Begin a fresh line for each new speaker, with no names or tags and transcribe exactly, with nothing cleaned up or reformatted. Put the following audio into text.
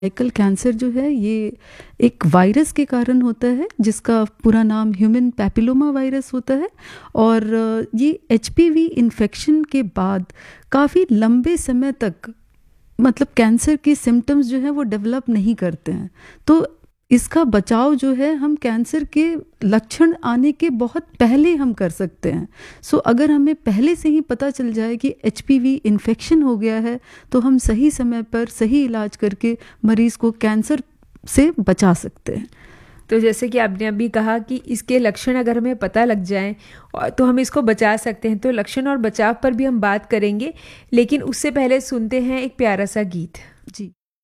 Cervical cancer जो है ये एक वायरस के कारण होता है जिसका पूरा नाम ह्यूमन पैपिलोमा वायरस होता है। और ये एचपीवी इन्फेक्शन के बाद काफ़ी लंबे समय तक मतलब कैंसर के सिम्टम्स जो है वो डेवलप नहीं करते हैं। तो इसका बचाव जो है हम कैंसर के लक्षण आने के बहुत पहले हम कर सकते हैं। सो अगर हमें पहले से ही पता चल जाए कि एचपीवी इन्फेक्शन हो गया है तो हम सही समय पर सही इलाज करके मरीज़ को कैंसर से बचा सकते हैं।
तो जैसे कि आपने अभी कहा कि इसके लक्षण अगर हमें पता लग जाएं तो हम इसको बचा सकते हैं, तो लक्षण और बचाव पर भी हम बात करेंगे, लेकिन उससे पहले सुनते हैं एक प्यारा सा गीत।
जी।